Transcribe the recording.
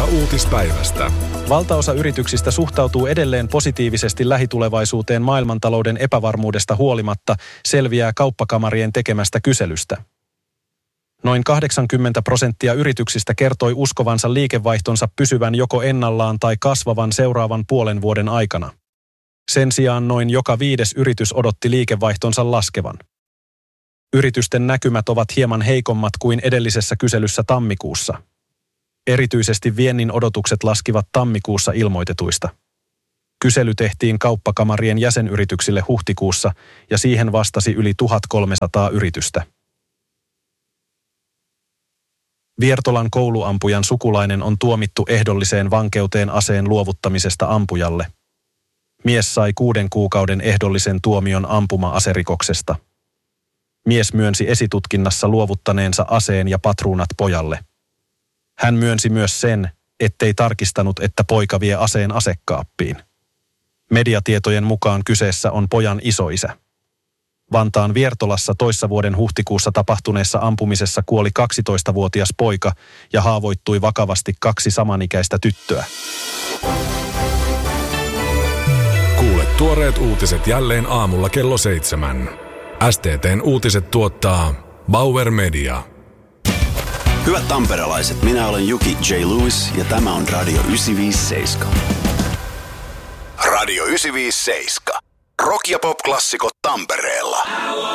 Juttuja uutispäivästä. Valtaosa yrityksistä suhtautuu edelleen positiivisesti lähitulevaisuuteen maailmantalouden epävarmuudesta huolimatta, selviää kauppakamarien tekemästä kyselystä. Noin 80% yrityksistä kertoi uskovansa liikevaihtonsa pysyvän joko ennallaan tai kasvavan seuraavan puolen vuoden aikana. Sen sijaan noin joka 5. yritys odotti liikevaihtonsa laskevan. Yritysten näkymät ovat hieman heikommat kuin edellisessä kyselyssä tammikuussa. Erityisesti viennin odotukset laskivat tammikuussa ilmoitetuista. Kysely tehtiin kauppakamarien jäsenyrityksille huhtikuussa ja siihen vastasi yli 1300 yritystä. Viertolan kouluampujan sukulainen on tuomittu ehdolliseen vankeuteen aseen luovuttamisesta ampujalle. Mies sai 6 kuukauden ehdollisen tuomion ampuma-aserikoksesta. Mies myönsi esitutkinnassa luovuttaneensa aseen ja patruunat pojalle. Hän myönsi myös sen, ettei tarkistanut, että poika vie aseen asekaappiin. Mediatietojen mukaan kyseessä on pojan isoisä. Vantaan Viertolassa toissa vuoden huhtikuussa tapahtuneessa ampumisessa kuoli 12-vuotias poika ja haavoittui vakavasti 2 samanikäistä tyttöä. Kuule tuoreet uutiset jälleen aamulla kello 7. STT:n uutiset tuottaa Bauer Media. Hyvät tamperelaiset, minä olen Juki J. Lewis ja tämä on Radio 957. Radio 957. Rock- ja pop-klassikot Tampereella.